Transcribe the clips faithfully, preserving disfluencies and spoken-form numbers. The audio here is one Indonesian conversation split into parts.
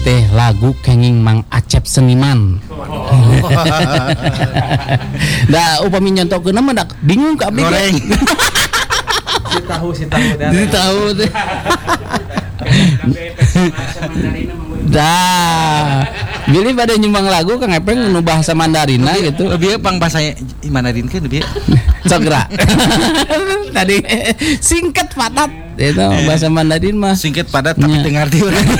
teh lagu kenging Mang Acep Seniman. Da upami nyontokeun mah da bingung ka abdi. Goreng. Si tahu si tahu teh. Si tahu teh. Dah. Bilih pada nyumbang lagu Kang Epeng nu bahasa Mandarina gitu. Bieu pang bahasa Mandarin kan bieu. Sogra. Tadi singkat padat itu bahasa Mandarin mah. Singkat padat tapi Ya. dengar di urang.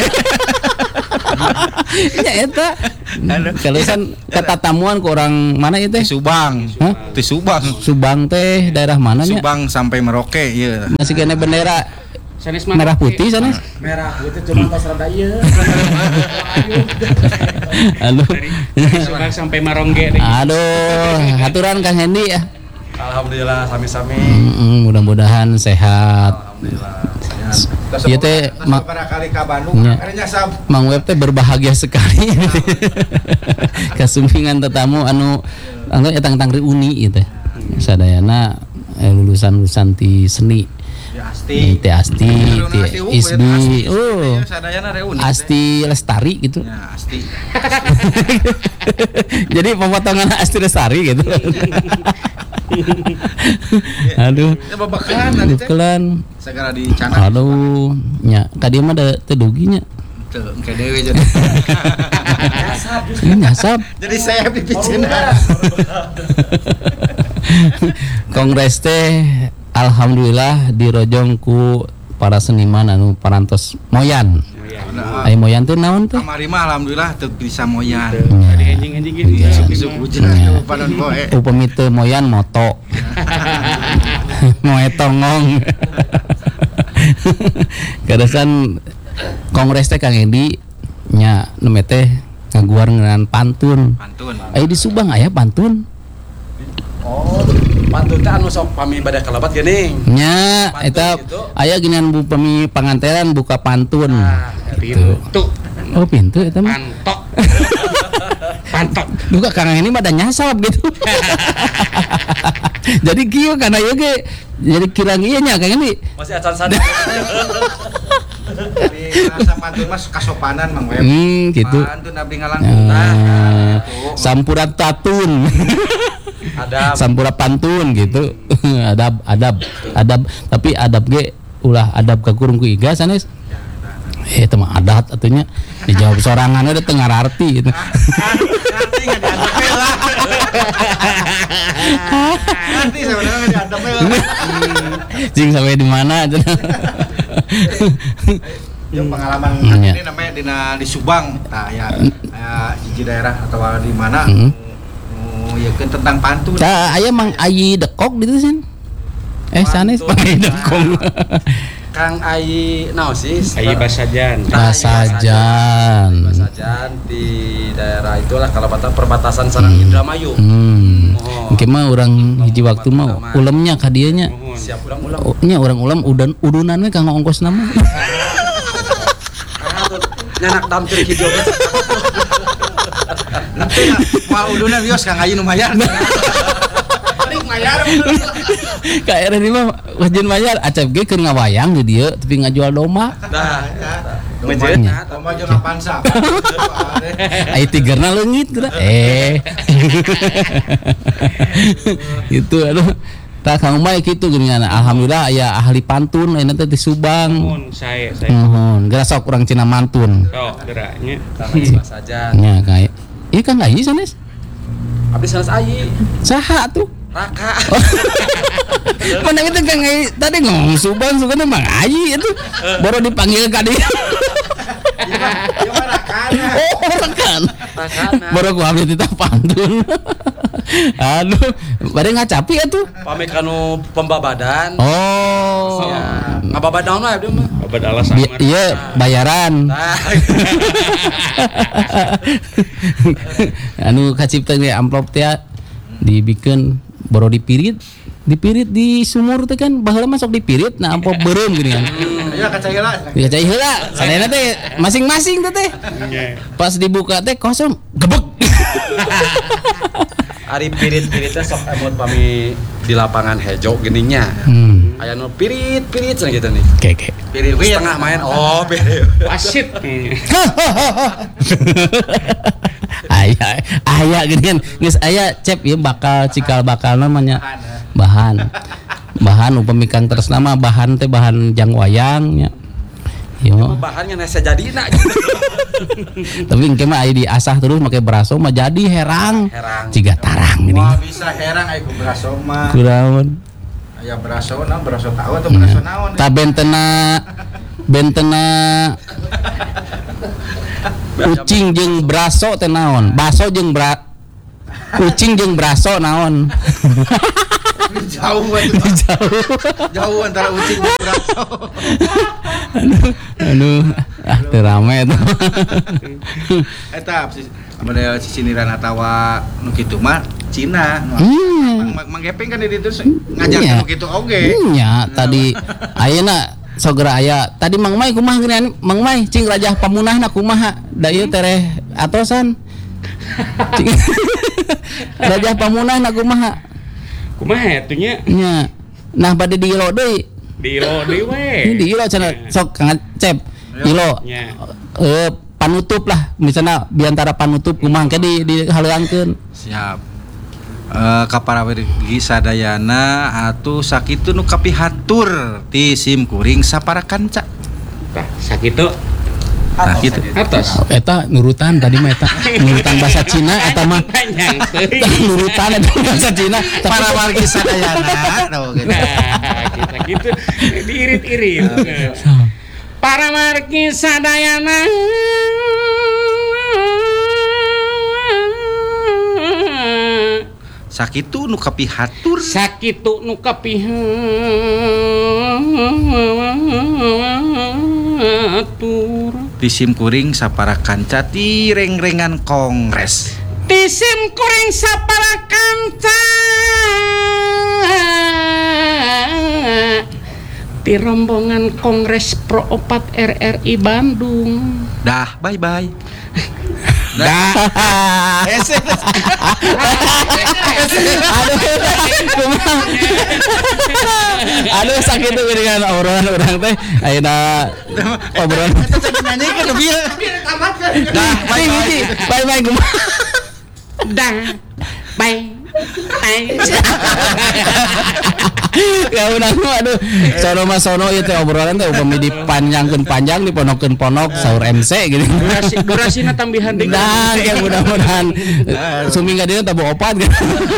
Ya eta. Kalau kan kata tamuan ke orang mana itu? Di Subang. Hah? Di Subang. Subang teh daerah mana nya? Subang sampai Merauke ieu. Masih kena bendera Sanes merah putih sanes. merah itu cuma pas rada ieu. Aduh. Subang sampai Marongge deh. Aduh, haturan Kang Hendi ya. Alhamdulillah sami-sami. Mm-mm, mudah-mudahan sehat. Alhamdulillah. Ieu teh ma- pada kali ka Bandung Ya. akhirnya sab. Mang Web teh berbahagia sekali. Kasumpingan tetamu anu anggo etang-etang reuni ieu teh. Sadayana eh, lulusan-lulusan ti seni. Ya Asti. Ti Asti, ti Isbi. Oh. Sadayana reuni. Asti Lestari gitu. Ya Asti. Jadi pemotongan Asti Lestari gitu. Aduh. Ya babakan tadi teh. Bukelan. Segera dicana. Aduh, nya tadi mah da teu duginya. Teu engke dewe jadi. Ini nyasap. Jadi saya di picina. Kongres teh alhamdulillah dirojong ku para seniman anu parantos moyan. Ai moyan teh naon teh? Kamari mah alhamdulillah teu bisa moyan. Tadi anjing-anjing gitu. Isuk-isuk hujan Ya. panon poe. Upami teu moyan moto. Moe tongong. Kadasan kongres teh Kang Edi nya neme teh ngaguar ngeunaan pantun. Pantun. Aya di Subang aya pantun. Oh, pantun teh anu sok pami bade kalabat geuning. Nya Pantun eta gitu. aya ginian bu pemi panganteran buka pantun. Ah, pintu. Oh pintu eta mah. Pantok. Pantok. Duka Kang ini mah da nyasap gitu. Jadi kieu kana ieu ge jadi kirang ieu nya Kang ini. Masih acan sadar. Di masa pantun mas kasopanan Mang Web. Hmm gitu. Pantun abdi ngalangkung. Nah, sampuran tatun. Ada Sampura pantun gitu. adab adab adab tapi adab ge ulah adab kakurung ku iga sanes. Eh teh mah adat atunya dijawab sorangan ada teu ngararti gitu. Nanti enggak diadap lah. Nanti sebenarnya enggak diadap lah. Jing sampai di mana aja. Yang pengalaman Hmm, ya. ini namanya dina di Subang. Nah ya, ya hiji daerah atau di mana? Hmm. Oh, ya kan tentang pantun. Tah aya Mang Ayi dekok gitu sih. Eh sanes Pantun. Mang Ayi dekok. Kang Ayi naon sih? Ayi Basajan. Basajan. Basajan di daerah itulah kalabatan perbatasan sareng Indramayu. Hmm. Oh. Engke mah urang hiji waktu mah ulemnya ka dieu nya. Siap ulang-ulang. Oh, nya urang ulam udan udunan we kanggo ongkos nama. Nyanak dampir hijau. Nanti mau uduna bios Kang Ayi nu mayar. Ning mayar. Ka era di mah wajin mayar acap ge keur ngawayang di dieu tapi ngajual domba. Nah, Bejeun Nya. Toma jeung Avanza. Ai tigerna leungit geura. Eh. Itu aduh. Tah Kang Umay kitu geuningan. Alhamdulillah aya ahli pantun ayeuna teh di Subang. Mohon saya saya. Nuhun, geura sok urang cina mantun. Sok geraknya. Kang Ayi Basajan. Nya kae. Ieu kan Ayi sanes. Abdi sanes Ayi. Saha tuh? Raka. Mana itu Kang Ayi tadi ngomong Subang, Subang Mang Ayi itu baru dipanggil ka dia. Ieu mah rakana. Oh, rekan. Rakana. Baru ku abdi titah pantun. Aduh, bade ngacapi atuh. Pami kanu pembabadan. Oh. Ya, ngababad naon wae abdi mah. Obat alas Bi- aman. Iya, bayaran. Nah, Anu kacipta ge amplop teh dibikeun baru dipirit. Dipirit di sumur teh kan baheula mah sok dipirit nah amplop beureum gini kan. Ya kaca heula. Ya cai heula, sadayana teh masing-masing teh teh. Iya. Pas dibuka teh kosong, gebek. ari pirit-piritnya sok emot pami di lapangan hejo geuning nya. Hmm. Aya nu pirit-pirit cenah gitu nih. Oke oke. Piriwit. Setengah main. Oh, pirit. Wasit. Aya aya gini kan geus aya cep ieu bakal cikal bakal namanya bahan bahan upami Kang Tresna mah bahan teh bahan jang wayang nya. Yo. Bahannya nese jadina gitu. Tapi engke mah aya diasah terus make braso mah jadi herang. Herang. Ciga tarang ini. Wah bisa herang aya ku beraso mah. Kunaon? Aya beraso na beraso tahu atau beraso naon. Ta bentena bentena kucing jeung braso teh naon? Baso jeung bra kucing jeung braso naon? Jauh atuh. Jauh. Jauh antara ucing dan beraso. Aduh, ah teu rame eta. Eta si bade sisiniran atawa nu kitu mah Cina. Hmm. Mang Mang Gepeng kan di ditu ngajak Iya. nu kitu oge. Nya tadi ayeuna sogera aya tadi Mang Mai kumaha geunan Mang Mai cing rajah pamunahna kumaha da ieu tereh atosan. Cing rajah pamunahna kumaha? Kumaha atunya? Nya. Nah bade diilo deui. Diilo deui Ini we. diilo cenah sok Kang Cep. Ilo. Nya. Eh panutup lah misalnya diantara panutup kumaha ke di di haleuangkeun. Siap. Eh kaparawargi sadayana atuh sakitu nu kapihatur ti sim kuring sapara kanca. Tah sakitu Nah kitu. atos. Eta nurutan tadi mah eta nurutan bahasa Cina eta mah Panjang teuing. nurutan eta bahasa Cina tapi Parawargi sadayana tuh gitu. Nah, kita gitu diirit-irit. Para margi sadayana Sakitu nu kapihatur sakitu nu kapihatur ti sim kuring sapara kanca ti reng-rengan kongres. tisim kuring sapara kanca ti rombongan Kongres Pro Opat R R I Bandung. Dah, bye bye. dah Ese. aduh kumaha aduh sakit tuh dengan obrolan orang teh ayeuna obrolan Nyanyikan ke bieu. Dah, bye bye. bye bye kumaha Dah, bye, bye. ya udah aduh sono mah sono ieu teh obrolan teh upami dipanjangkeun panjang diponokkeun ponok saur M C gitu Durasi durasina tambihan deui. nah ya mudah-mudahan sumingga dia tabu opat gitu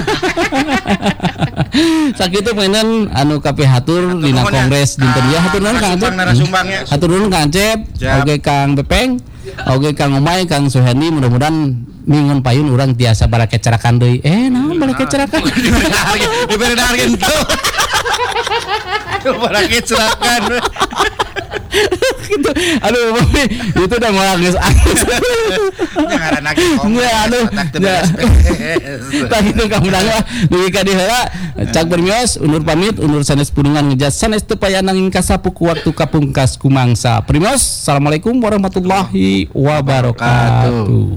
sakitu pengen anu kapihatur dina kongres dinten ieu hatur nuhun Kang Acep Sumbang narasumbangnya. hatur nuhun Kang Acep Siap. oge Kang Bepeng oge Kang Umay Kang Suhendi mudah-mudahan mingun payun urang tiasa bara kecerakan deui eh naon balik kecerakan Diberi dargen tuh. Para kecelakaan. gitu aduh mami itu udah mau geus angis Ngaran lagi kongres. ya aduh Otak teu ya beres. tak itu kamu dangga dugi ka diheula cak bermios undur pamit undur sanes pudungan ngejas sanes teu payah nanging kasapu ku waktu kapungkas kumangsa primios assalamualaikum warahmatullahi wabarakatuh.